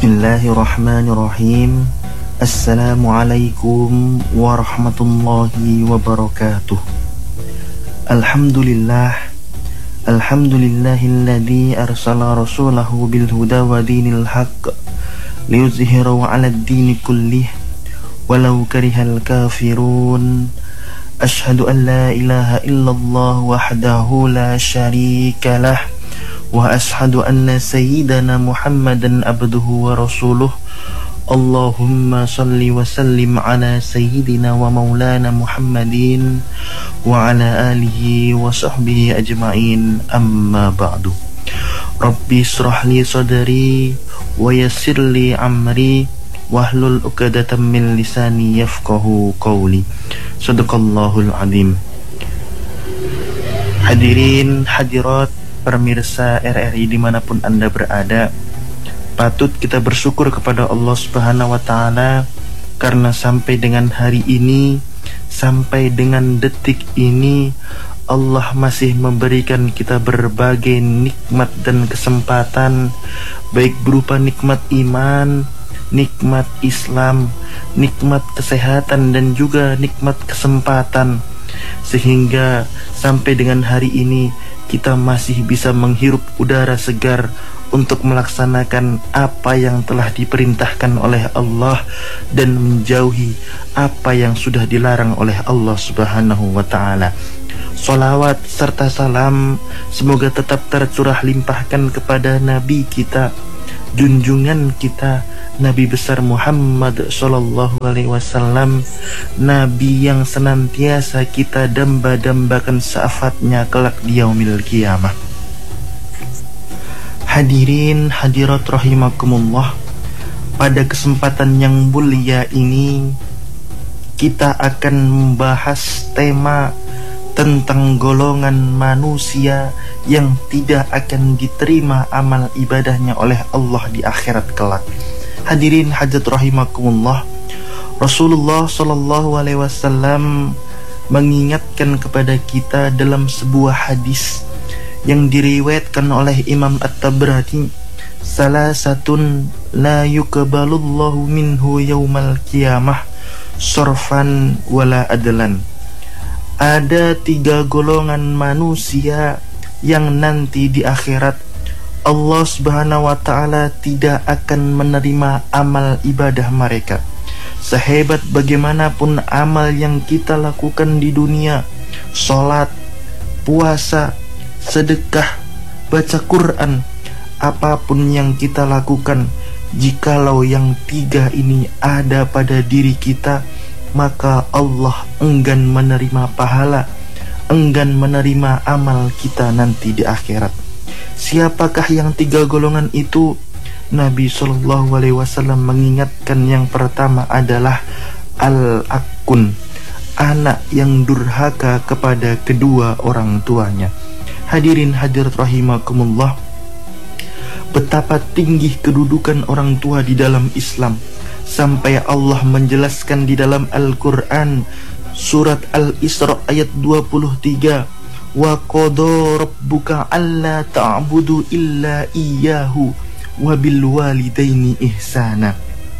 Bismillahirrahmanirrahim. Assalamualaikum warahmatullahi wabarakatuh. Alhamdulillah. Alhamdulillahilladzi arsala rasulahu bil huda wa dinil haqq liyuzhirahu 'alad dini kullih walau karihal kafirun. Asyhadu an la ilaha illallah wahdahu la syarika lah wa ashhadu anna sayyidana Muhammadan abduhu wa rasuluh. Allahumma salli wa sallim ala sayyidina wa maulana Muhammadin wa ala alihi wa sahbihi ajma'in, amma ba'du. Rabbi israh li sadri wa yassir li amri wahlul 'uqdatam min lisani yafqahu qawli. Shadaqallahul azim. Hadirin hadirat pemirsa RRI dimanapun Anda berada, patut kita bersyukur kepada Allah Subhanahu wa Ta'ala karena sampai dengan hari ini, sampai dengan detik ini, Allah masih memberikan kita berbagai nikmat dan kesempatan, baik berupa nikmat iman, nikmat Islam, nikmat kesehatan, dan juga nikmat kesempatan, sehingga sampai dengan hari ini kita masih bisa menghirup udara segar untuk melaksanakan apa yang telah diperintahkan oleh Allah dan menjauhi apa yang sudah dilarang oleh Allah Subhanahu wa Ta'ala. Sholawat serta salam semoga tetap tercurah limpahkan kepada Nabi kita, junjungan kita, Nabi besar Muhammad sallallahu alaihi wasallam, Nabi yang senantiasa kita damba-dambakan syafaatnya kelak di yaumil qiyamah. Hadirin hadirat rahimakumullah, pada kesempatan yang mulia ini kita akan membahas tema tentang golongan manusia yang tidak akan diterima amal ibadahnya oleh Allah di akhirat kelak. Hadirin hajat rahimakumullah, Rasulullah sallallahu alaihi wasallam mengingatkan kepada kita dalam sebuah hadis yang diriwayatkan oleh Imam At-Tabrani, salasatun la yuqbalullahu minhu yaumal qiyamah sorfan wala adlan. Ada 3 golongan manusia yang nanti di akhirat Allah Subhanahu wa Ta'ala tidak akan menerima amal ibadah mereka. Sehebat bagaimanapun amal yang kita lakukan di dunia, sholat, puasa, sedekah, baca Quran, apapun yang kita lakukan, jikalau yang 3 ini ada pada diri kita, maka Allah enggan menerima pahala, enggan menerima amal kita nanti di akhirat. Siapakah yang 3 golongan itu? Nabi sallallahu alaihi wasallam mengingatkan yang pertama adalah al-akun, anak yang durhaka kepada kedua orang tuanya. Hadirin hadirat rahimakumullah, betapa tinggi kedudukan orang tua di dalam Islam, sampai Allah menjelaskan di dalam Al-Quran surat Al-Isra ayat 23, wa qada rabbuka alla ta'budu illa iyyahu wa bil walidaini ihsana.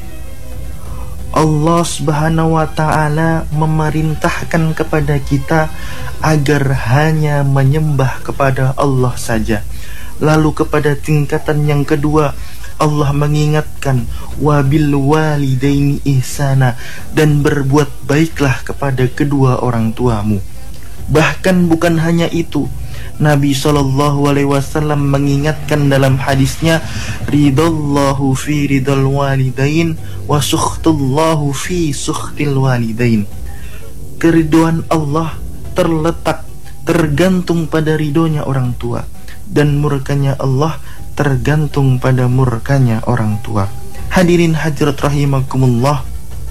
Allah Subhanahu wa Ta'ala memerintahkan kepada kita agar hanya menyembah kepada Allah saja. Lalu kepada tingkatan yang kedua, Allah mengingatkan wabil walidaini ihsana, dan berbuat baiklah kepada kedua orang tuamu. Bahkan bukan hanya itu, Nabi sallallahu alaihi wasallam mengingatkan dalam hadisnya, ridallahu fi ridal walidain wa sukhtullahu fi sukhtil walidain. Keriduan Allah tergantung pada ridhonya orang tua, dan murkanya Allah tergantung pada murkanya orang tua. Hadirin hadirat rahimakumullah,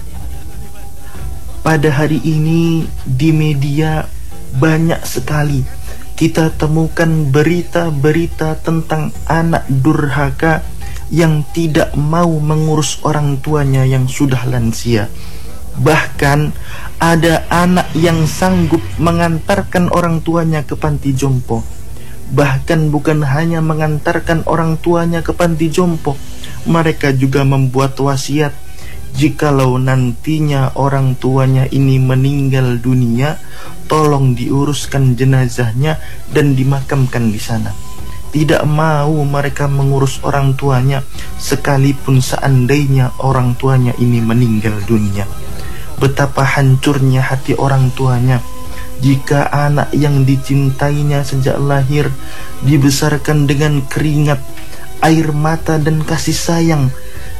pada hari ini di media banyak sekali kita temukan berita-berita tentang anak durhaka yang tidak mau mengurus orang tuanya yang sudah lansia. Bahkan ada anak yang sanggup mengantarkan orang tuanya ke panti jompo. Bahkan bukan hanya mengantarkan orang tuanya ke panti jompo, mereka juga membuat wasiat, jikalau nantinya orang tuanya ini meninggal dunia, tolong diuruskan jenazahnya dan dimakamkan di sana. Tidak mau mereka mengurus orang tuanya, sekalipun seandainya orang tuanya ini meninggal dunia. Betapa hancurnya hati orang tuanya jika anak yang dicintainya sejak lahir dibesarkan dengan keringat, air mata dan kasih sayang,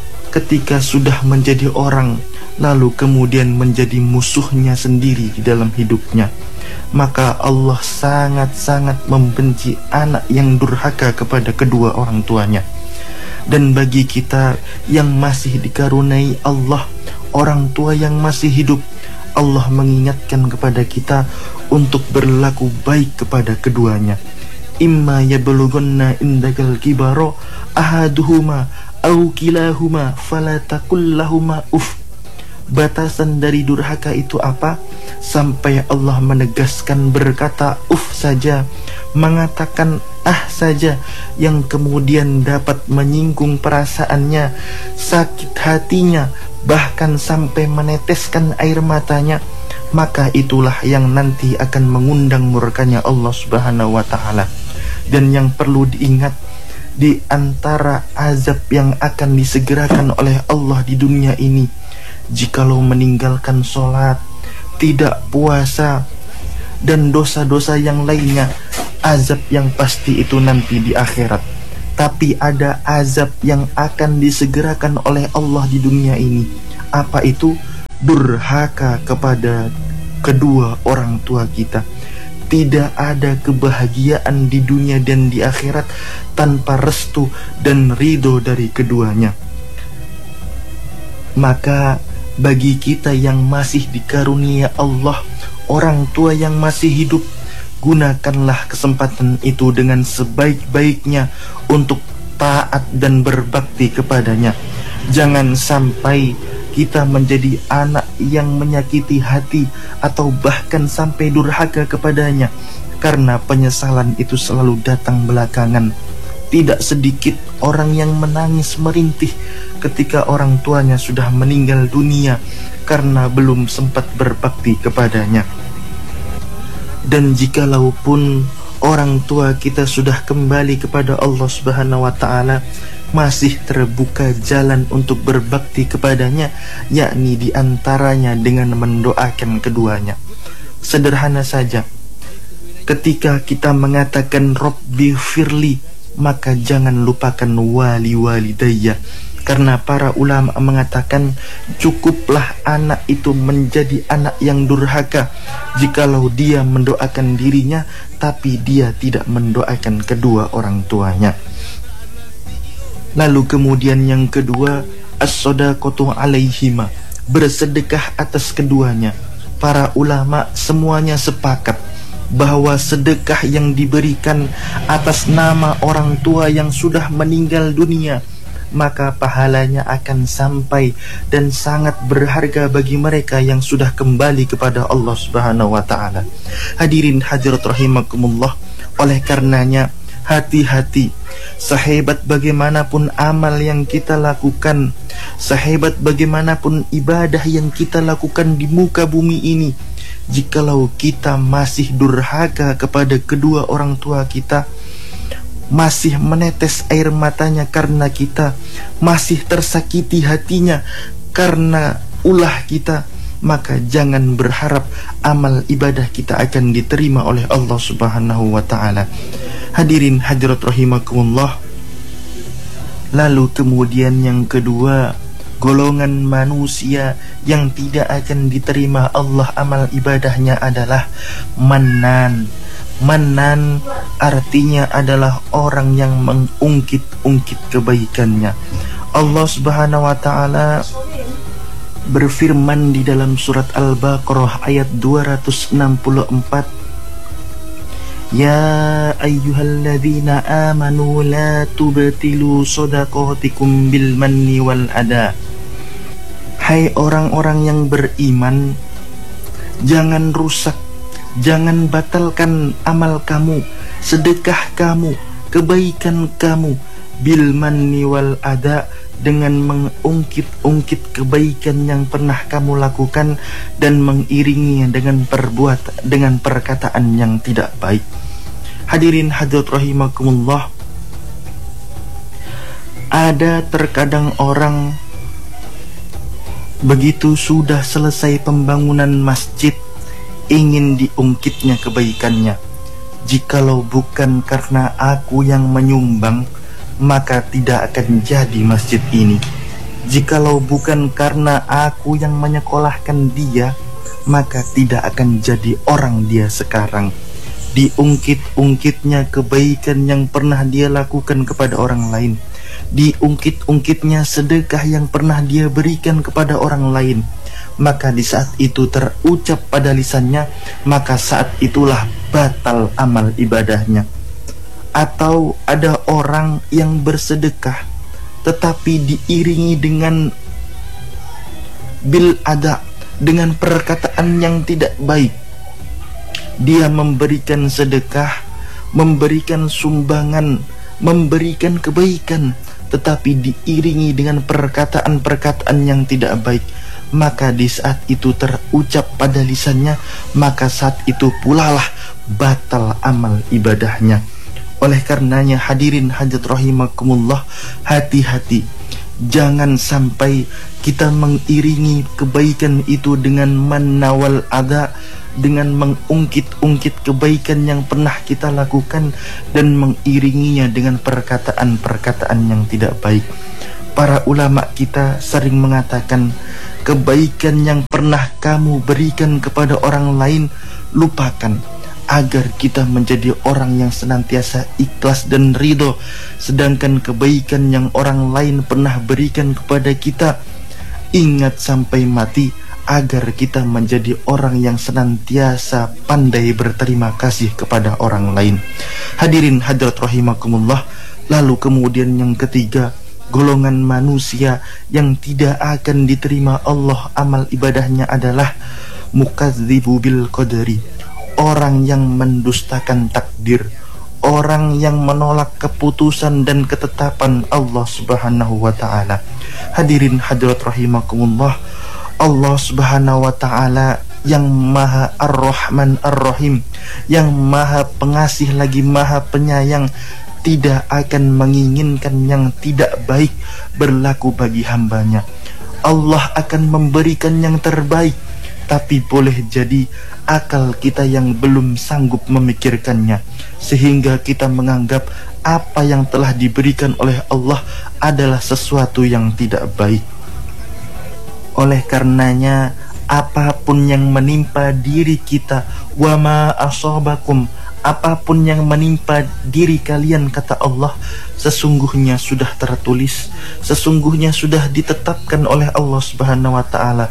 ketika sudah menjadi orang lalu kemudian menjadi musuhnya sendiri di dalam hidupnya. Maka Allah sangat-sangat membenci anak yang durhaka kepada kedua orang tuanya. Dan bagi kita yang masih dikaruniai Allah orang tua yang masih hidup, Allah mengingatkan kepada kita untuk berlaku baik kepada keduanya. Imma yablughanna indakal kibaro ahaduhuma au kilahuma fala taqul lahuma uff. Batasan dari durhaka itu apa? Sampai Allah menegaskan berkata uff saja, mengatakan saja, yang kemudian dapat menyinggung perasaannya, sakit hatinya, bahkan sampai meneteskan air matanya. Maka itulah yang nanti akan mengundang murkanya Allah Subhanahu wa ta'ala. Dan yang perlu diingat, di antara azab yang akan disegerakan oleh Allah di dunia ini, jikalau meninggalkan sholat, tidak puasa, dan dosa-dosa yang lainnya, azab yang pasti itu nanti di akhirat. Tapi ada azab yang akan disegerakan oleh Allah di dunia ini. Apa itu? Durhaka kepada kedua orang tua kita. Tidak ada kebahagiaan di dunia dan di akhirat tanpa restu dan ridho dari keduanya. Maka bagi kita yang masih dikarunia Allah orang tua yang masih hidup, gunakanlah kesempatan itu dengan sebaik-baiknya untuk taat dan berbakti kepadanya. Jangan sampai kita menjadi anak yang menyakiti hati atau bahkan sampai durhaka kepadanya, karena penyesalan itu selalu datang belakangan. Tidak sedikit orang yang menangis merintih ketika orang tuanya sudah meninggal dunia karena belum sempat berbakti kepadanya. Dan jikalau pun orang tua kita sudah kembali kepada Allah Subhanahu wa ta'ala, masih terbuka jalan untuk berbakti kepadanya, yakni diantaranya dengan mendoakan keduanya. Sederhana saja, ketika kita mengatakan Rabbi firli, maka jangan lupakan wali walidayya, karena para ulama mengatakan cukuplah anak itu menjadi anak yang durhaka jikalau dia mendoakan dirinya tapi dia tidak mendoakan kedua orang tuanya. Lalu kemudian yang kedua, as-shadaqatu alaihima, bersedekah atas keduanya. Para ulama semuanya sepakat bahwa sedekah yang diberikan atas nama orang tua yang sudah meninggal dunia, maka pahalanya akan sampai dan sangat berharga bagi mereka yang sudah kembali kepada Allah Subhanahu wa ta'ala. Hadirin hadirat rahimakumullah, oleh karenanya hati-hati. Sehebat bagaimanapun amal yang kita lakukan, sehebat bagaimanapun ibadah yang kita lakukan di muka bumi ini, jikalau kita masih durhaka kepada kedua orang tua kita, masih menetes air matanya karena kita, masih tersakiti hatinya karena ulah kita, maka jangan berharap amal ibadah kita akan diterima oleh Allah Subhanahu wa ta'ala. Hadirin hadirat rahimakumullah. Lalu kemudian yang kedua, golongan manusia yang tidak akan diterima Allah amal ibadahnya adalah mannan. Mannan artinya adalah orang yang mengungkit-ungkit kebaikannya. Allah Subhanahu wa ta'ala berfirman di dalam surat Al-Baqarah ayat 264, Ya ayyuhalladzina amanu la tubtilu shadaqatikum bil manni wal adha. Hai orang-orang yang beriman, jangan rusak, jangan batalkan amal kamu, sedekah kamu, kebaikan kamu, bil manni wal adha, dengan mengungkit-ungkit kebaikan yang pernah kamu lakukan dan mengiringinya dengan perkataan yang tidak baik. Hadirin hadirat rahimakumullah, ada terkadang orang begitu sudah selesai pembangunan masjid ingin diungkitnya kebaikannya. Jikalau bukan karena aku yang menyumbang, maka tidak akan jadi masjid ini. Jikalau bukan karena aku yang menyekolahkan dia, maka tidak akan jadi orang dia sekarang. Diungkit-ungkitnya kebaikan yang pernah dia lakukan kepada orang lain, diungkit-ungkitnya sedekah yang pernah dia berikan kepada orang lain, maka di saat itu terucap pada lisannya, maka saat itulah batal amal ibadahnya. Atau ada orang yang bersedekah tetapi diiringi dengan bil ada, dengan perkataan yang tidak baik. Dia memberikan sedekah, memberikan sumbangan, memberikan kebaikan, tetapi diiringi dengan perkataan-perkataan yang tidak baik, maka di saat itu terucap pada lisannya, maka saat itu pula lah batal amal ibadahnya. Oleh karenanya hadirin hadirat rahimakumullah, hati-hati, jangan sampai kita mengiringi kebaikan itu dengan manawal ada, dengan mengungkit-ungkit kebaikan yang pernah kita lakukan dan mengiringinya dengan perkataan-perkataan yang tidak baik. Para ulama kita sering mengatakan, kebaikan yang pernah kamu berikan kepada orang lain, lupakan, agar kita menjadi orang yang senantiasa ikhlas dan ridho. Sedangkan kebaikan yang orang lain pernah berikan kepada kita, ingat sampai mati, agar kita menjadi orang yang senantiasa pandai berterima kasih kepada orang lain. Hadirin hadirat rahimakumullah, lalu kemudian yang ketiga, golongan manusia yang tidak akan diterima Allah amal ibadahnya adalah mukadzibu bil qadari, orang yang mendustakan takdir, orang yang menolak keputusan dan ketetapan Allah Subhanahu wa taala. Hadirin hadirat rahimakumullah, Allah Subhanahu wa taala yang Maha Ar-Rahman Ar-Rahim, yang Maha Pengasih lagi Maha Penyayang, tidak akan menginginkan yang tidak baik berlaku bagi hambanya. Allah akan memberikan yang terbaik, tapi boleh jadi akal kita yang belum sanggup memikirkannya, sehingga kita menganggap apa yang telah diberikan oleh Allah adalah sesuatu yang tidak baik. Oleh karenanya, apapun yang menimpa diri kita, wa ma asabakum, apapun yang menimpa diri kalian, kata Allah, sesungguhnya sudah tertulis, sesungguhnya sudah ditetapkan oleh Allah Subhanahu wa taala,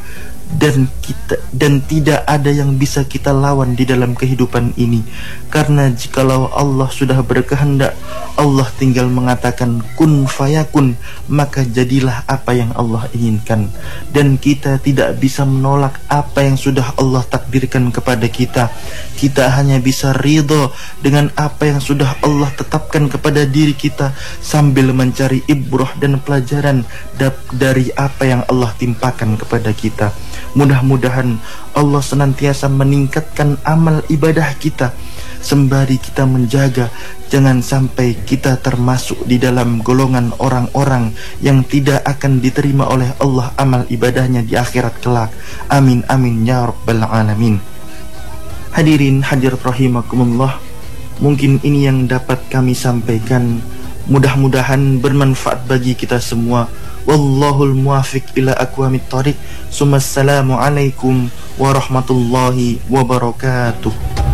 dan tidak ada yang bisa kita lawan di dalam kehidupan ini. Karena jikalau Allah sudah berkehendak, Allah tinggal mengatakan kun fayakun, maka jadilah apa yang Allah inginkan. Dan kita tidak bisa menolak apa yang sudah Allah takdirkan kepada kita. Kita hanya bisa ridho dengan apa yang sudah Allah tetapkan kepada diri kita, sambil mencari ibrah dan pelajaran dari apa yang Allah timpakan kepada kita. Mudah-mudahan Allah senantiasa meningkatkan amal ibadah kita, sembari kita menjaga jangan sampai kita termasuk di dalam golongan orang-orang yang tidak akan diterima oleh Allah amal ibadahnya di akhirat kelak. Amin amin ya rabbal alamin. Hadirin hadirat rahimakumullah, mungkin ini yang dapat kami sampaikan. Mudah-mudahan bermanfaat bagi kita semua. Wallahul muwafiq ila aqwamit thoriq. Assalamualaikum warahmatullahi wabarakatuh.